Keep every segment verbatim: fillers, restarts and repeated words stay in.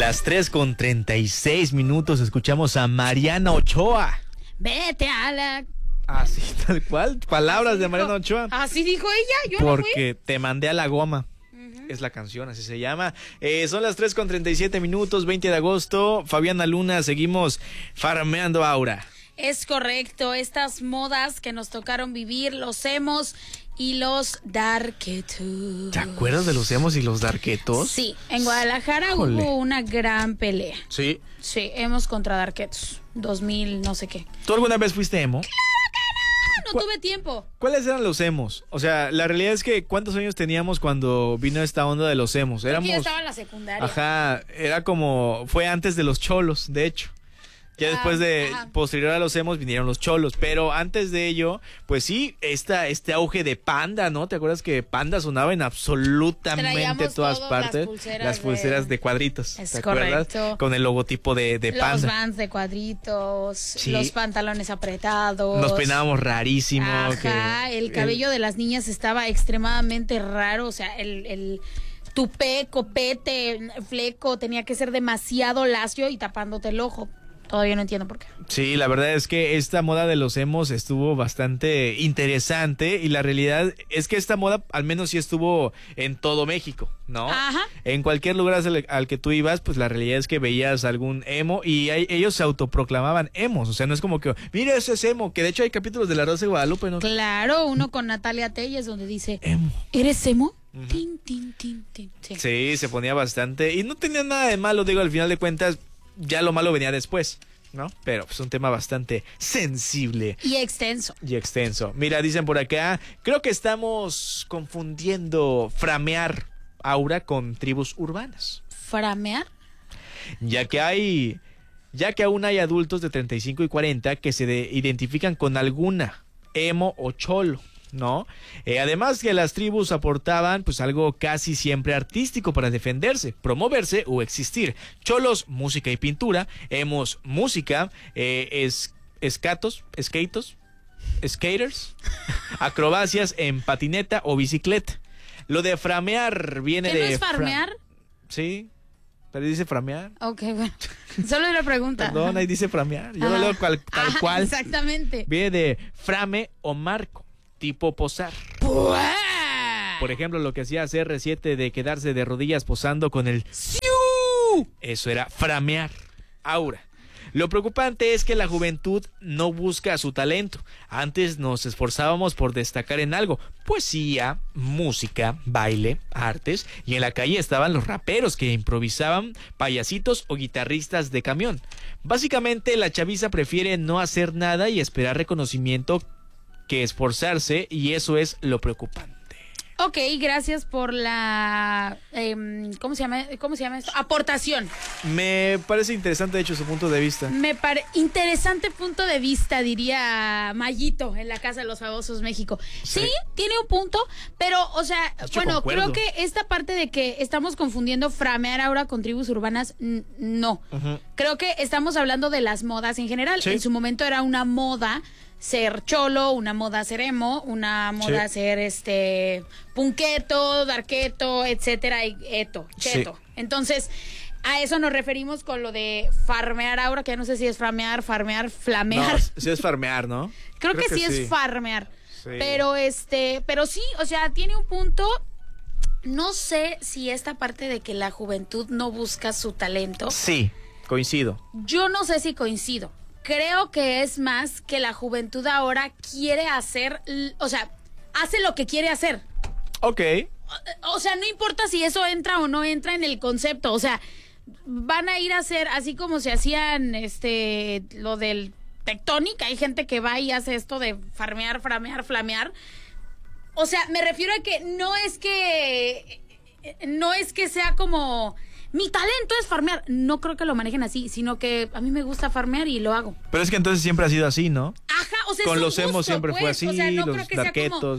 Las tres con treinta y seis minutos escuchamos a Mariana Ochoa. Vete a la... Así, tal cual, palabras de Mariana Ochoa. Así dijo ella, yo Porque no fui. te mandé a la goma. Uh-huh. Es la canción, así se llama. Eh, son las tres con treinta y siete minutos, veinte de agosto. Fabiana Luna, seguimos farmeando Aura. Es correcto, estas modas que nos tocaron vivir, los emos y los darketos. ¿Te acuerdas de los emos y los darketos? Sí, en Guadalajara Híjole. hubo una gran pelea. Sí. Sí, emos contra darketos, dos mil no sé qué. ¿Tú alguna vez fuiste emo? No tuve tiempo. ¿Cuáles eran los emos? O sea, la realidad es que ¿cuántos años teníamos cuando vino esta onda de los emos? Éramos... Yo estaba en la secundaria. Ajá, era como... Fue antes de los cholos, de hecho. Ya ah, después de, ajá. posterior a los emos vinieron los cholos, pero antes de ello, pues sí, esta, este auge de Panda, ¿no? ¿Te acuerdas que Panda sonaba en absolutamente todas partes? Las pulseras, las pulseras de... de cuadritos, es ¿te correcto. acuerdas? Con el logotipo de, de Panda. Los Vans de cuadritos, sí. Los pantalones apretados. Nos peinábamos rarísimo. Ajá, que, el cabello el... de las niñas estaba extremadamente raro, o sea, el... el tupé, copete, fleco, tenía que ser demasiado lacio y tapándote el ojo. Todavía no entiendo por qué. Sí, la verdad es que esta moda de los emos estuvo bastante interesante y la realidad es que esta moda al menos sí estuvo en todo México, ¿no? Ajá. En cualquier lugar al, al que tú ibas, pues la realidad es que veías algún emo y hay, ellos se autoproclamaban emos, o sea, no es como que, mira, ese es emo, que de hecho hay capítulos de La Rosa de Guadalupe, ¿no? Claro, uno con Natalia Telles donde dice, emo. ¿Eres emo? Uh-huh. Tin, tin, tin, tin. Sí. Sí, se ponía bastante y no tenía nada de malo, digo, al final de cuentas ya lo malo venía después, ¿no? Pero es pues, un tema bastante sensible. Y extenso. Y extenso. Mira, dicen por acá, creo que estamos confundiendo framear Aura con tribus urbanas. ¿Framear? Ya que hay, ya que aún hay adultos de treinta y cinco y cuarenta que se de, identifican con alguna emo o cholo, ¿no? Eh, además que las tribus aportaban pues algo casi siempre artístico para defenderse, promoverse o existir. Cholos, música y pintura. Emos, música. Eh, es, escatos, skatos, skaters. Acrobacias en patineta o bicicleta. Lo de framear viene ¿Qué de... no es farmear? Fra- sí, pero dice framear. Ok, bueno. Solo una pregunta. Perdón, ahí dice framear. Yo Ajá. lo leo cual, tal Ajá, cual. Exactamente. Viene de frame o marco. Tipo posar. Por ejemplo, lo que hacía C R siete de quedarse de rodillas posando con el ¡siu! Eso era framear. Aura. Lo preocupante es que la juventud no busca su talento. Antes nos esforzábamos por destacar en algo. Poesía, música, baile, artes. Y en la calle estaban los raperos que improvisaban, payasitos o guitarristas de camión. Básicamente la chaviza prefiere no hacer nada y esperar reconocimiento que esforzarse, y eso es lo preocupante. Ok, gracias por la eh, ¿cómo se llama? ¿Cómo se llama esto? Aportación. Me parece interesante, de hecho, su punto de vista. Me parece interesante punto de vista, diría Mayito en la Casa de los Famosos México. Sí, sí tiene un punto, pero, o sea, yo bueno, concuerdo. creo que esta parte de que estamos confundiendo framear ahora con tribus urbanas, n- no. Uh-huh. Creo que estamos hablando de las modas en general. Sí. En su momento era una moda ser cholo, una moda ser emo, una moda sí. ser este punqueto, darketo, etcétera, y eto, cheto. Sí. Entonces, a eso nos referimos con lo de farmear ahora, que ya no sé si es farmear, farmear, flamear. No, sí es farmear, ¿no? Creo, Creo que, que sí, sí es farmear. Sí. Pero este, pero sí, o sea, tiene un punto. No sé si esta parte de que la juventud no busca su talento. Sí, coincido. Yo no sé si coincido. Creo que es más que la juventud ahora quiere hacer, o sea, hace lo que quiere hacer. Ok. O, o sea, no importa si eso entra o no entra en el concepto, o sea, van a ir a hacer, así como se hacían este, lo del tectónica, hay gente que va y hace esto de farmear, framear, flamear. O sea, me refiero a que no es que, no es que sea como... Mi talento es farmear. No creo que lo manejen así, sino que a mí me gusta farmear y lo hago. Pero es que entonces siempre ha sido así, ¿no? Ajá, o sea, con es un los emos gusto, siempre pues. fue así, o sea, no los creo que darketos. sea como,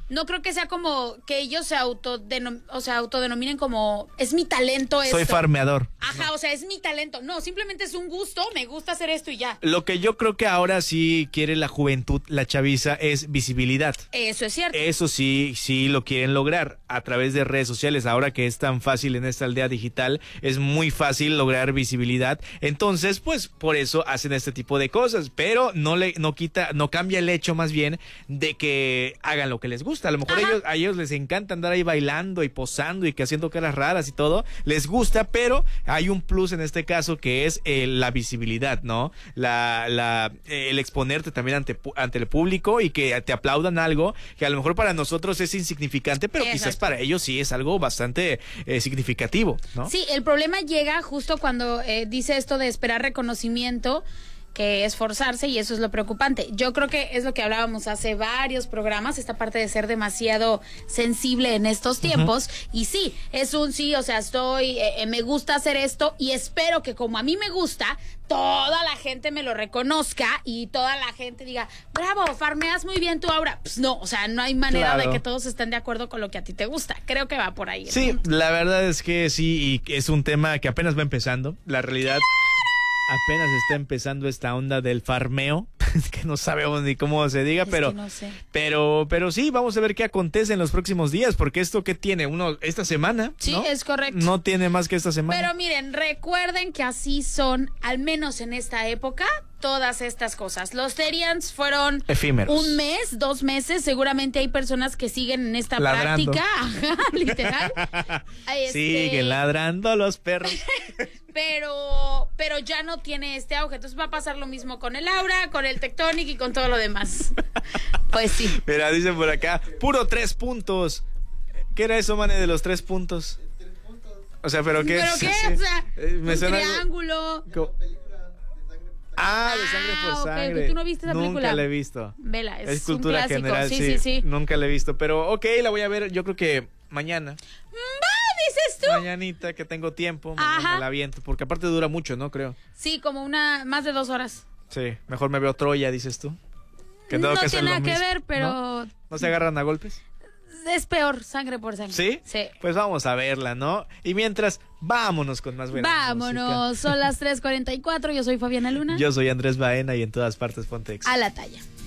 no creo que sea como que ellos se autodenom o sea, autodenominen como, es mi talento esto. Soy farmeador. Ajá, no. O sea, es mi talento. No, simplemente es un gusto, me gusta hacer esto y ya. Lo que yo creo que ahora sí quiere la juventud, la chaviza, es visibilidad. Eso es cierto. Eso sí, sí lo quieren lograr a través de redes sociales. Ahora que es tan fácil en esta aldea digital, es muy fácil lograr visibilidad. Entonces, pues, por eso hacen este tipo de cosas. Pero no le, no quita, no cambia el hecho más bien de que hagan lo que les gusta. A lo mejor ellos, a ellos les encanta andar ahí bailando y posando y que haciendo caras raras y todo. Les gusta, pero hay un plus en este caso que es eh, la visibilidad, ¿no? La, la, eh, el exponerte también ante, ante el público y que te aplaudan algo que a lo mejor para nosotros es insignificante, pero Exacto. quizás para ellos sí es algo bastante eh, significativo, ¿no? Sí, el problema llega justo cuando eh, dice esto de esperar reconocimiento, que esforzarse, y eso es lo preocupante. Yo creo que es lo que hablábamos hace varios programas, esta parte de ser demasiado sensible en estos tiempos, uh-huh. y sí, es un sí, o sea, estoy, eh, me gusta hacer esto y espero que como a mí me gusta, toda la gente me lo reconozca y toda la gente diga, bravo, farmeas muy bien tu aura. Pues no, o sea, no hay manera claro. de que todos estén de acuerdo con lo que a ti te gusta. Creo que va por ahí. Sí, punto. La verdad es que sí, y es un tema que apenas va empezando. La realidad... Apenas está empezando esta onda del farmeo, que no sabemos ni cómo se diga, es pero, no sé. pero, pero sí, vamos a ver qué acontece en los próximos días, porque esto que tiene uno esta semana, sí, ¿no? es correcto. No tiene más que esta semana. Pero miren, recuerden que así son, al menos en esta época, todas estas cosas. Los Therians fueron efímeros. Un mes, dos meses. Seguramente hay personas que siguen en esta ladrando. práctica. Ajá, literal. Este... Siguen ladrando los perros. pero, pero ya no tiene este auge. Entonces va a pasar lo mismo con el Aura, con el Tectonic y con todo lo demás. Pues sí. Mira, dicen por acá, puro tres puntos. ¿Qué era eso, Mane, de los tres puntos? Tres puntos. O sea, ¿pero qué? ¿Pero qué? Sí. O sea, Me un suena triángulo. Algo... Ah, de Sangre por ah, Sangre. Okay. ¿Tú no viste esa Nunca película? la he visto. Vela, es, es cultura un clásico. general, sí, sí, sí, sí. Nunca la he visto, pero ok, la voy a ver, yo creo que mañana. Va, dices tú. Mañanita, que tengo tiempo, mañana me la aviento, porque aparte dura mucho, ¿no? Creo. Sí, como una, más de dos horas. Sí, mejor me veo Troya, dices tú. Que no tiene que nada que ver, pero... ¿No? ¿No se agarran a golpes? Es peor, Sangre por Sangre. ¿Sí? Sí. Pues vamos a verla, ¿no? Y mientras, vámonos con más buena Vámonos, música. Son las tres cuarenta y cuatro, yo soy Fabiana Luna. Yo soy Andrés Baena y en todas partes ponte Exa. A la talla.